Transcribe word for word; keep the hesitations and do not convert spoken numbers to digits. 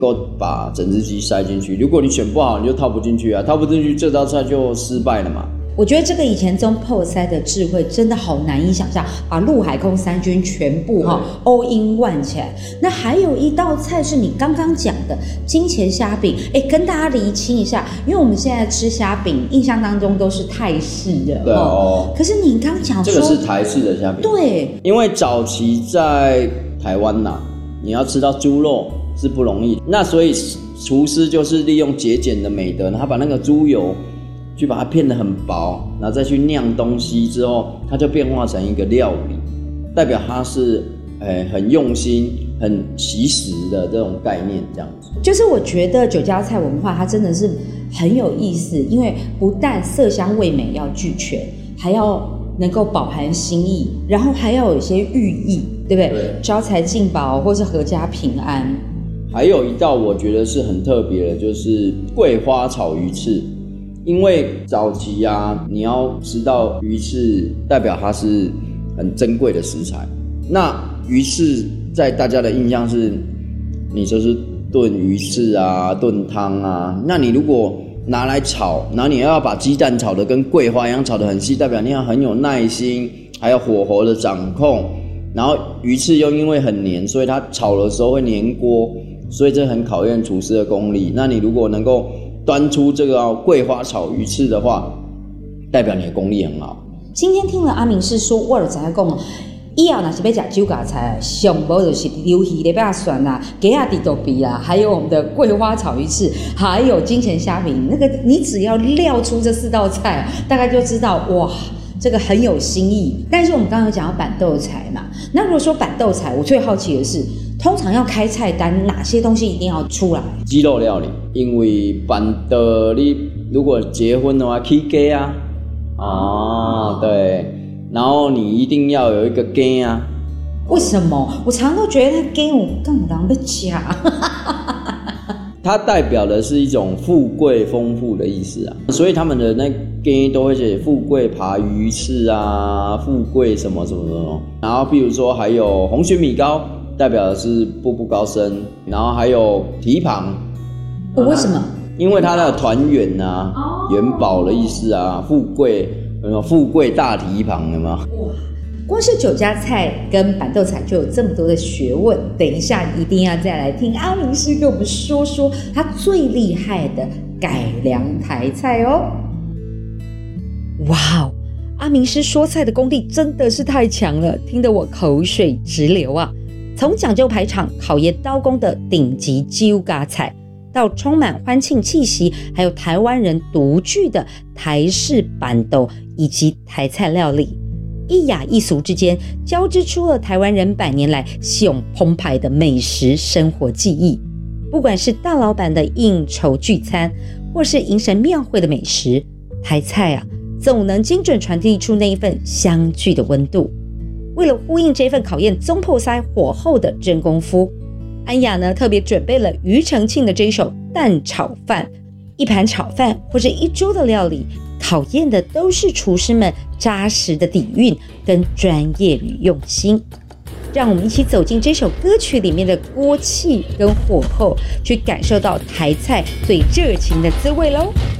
够把整只鸡塞进去。如果你选不好，你就套不进去啊，套不进去这道菜就失败了嘛。 我觉得这个以前中破塞的智慧真的好难以想象，把陆海空三军全部哈 all in one 起来。那还有一道菜是你刚刚讲的金钱虾饼，哎，跟大家厘清一下，因为我们现在吃虾饼，印象当中都是泰式的， 对哦。 可是你刚刚讲说这个是台式的虾饼， 对， 因为早期在台湾呐、啊，你要吃到猪肉是不容易，那所以厨师就是利用节俭的美德，他把那个猪油去把它片得很薄，然后再去酿东西之后，它就变化成一个料理，代表它是、欸、很用心、很惜食的这种概念，这样子。 就是我觉得酒家菜文化它真的是很有意思，因为不但色香味美要俱全，还要能够饱含心意，然后还要有一些寓意，对不对？对，招财进宝或是阖家平安。 还有一道我觉得是很特别的，就是桂花炒鱼翅。因为早期啊，你要吃到鱼翅，代表它是很珍贵的食材。那鱼翅在大家的印象是，你就是炖鱼翅啊，炖汤啊。那你如果拿来炒，然后你要把鸡蛋炒得跟桂花一样炒得很细，代表你要很有耐心，还有火候的掌控。然后鱼翅又因为很黏，所以它炒的时候会黏锅，所以这很考验厨师的功力。那你如果能够端出这个桂花炒鱼翅的话，代表你的功力很好。 今天听了阿明师说，我就知道讲，以后若是要吃酒家菜，上无就是鱿鱼的把蒜啊、鸡仔地豆皮啊，还有我们的桂花炒鱼翅，还有金钱虾饼。那个你只要料出这四道菜，大概就知道哇，这个很有新意。但是我们刚刚有讲到板豆菜嘛，那如果说板豆菜，我最好奇的是，通常要开菜单，哪些东西一定要出来？ 鸡肉料理，因为板豆你如果结婚的话，起鸡啊，啊对，然后你一定要有一个鸡啊。 为什么？我常常都觉得那鸡我干有人要吃。 它代表的是一种富贵丰富的意思啊，所以他们的那鸡都会写富贵扒鱼翅啊，富贵什么什么什么。然后比如说还有红曲米糕，代表的是步步高升，然后还有蹄膀。 哦，为什么？ 因为它的团圆啊，元宝的意思啊，富贵，有没有富贵大蹄膀？有没有？ 哇，光是酒家菜跟板豆菜就有这么多的学问，等一下一定要再来听阿明师跟我们说说他最厉害的改良台菜哦。哇哦，阿明师说菜的功力真的是太强了，听得我口水直流啊！从讲究排场、考验刀工的顶级酒家菜，到充满欢庆气息，还有台湾人独具的台式板豆以及台菜料理，一雅一俗之间交织出了台湾人百年来喜用澎湃的美食生活记忆。不管是大老板的应酬聚餐，或是迎神庙会的美食，台菜啊，总能精准传递出那一份相聚的温度。为了呼应这份考验中破塞火候的真功夫，安雅呢特别准备了庾澄庆的这一手蛋炒饭。一盘炒饭或者一桌的料理，考验的都是厨师们扎实的底蕴跟专业与用心。让我们一起走进这首歌曲里面的锅气跟火候，去感受到台菜最热情的滋味咯。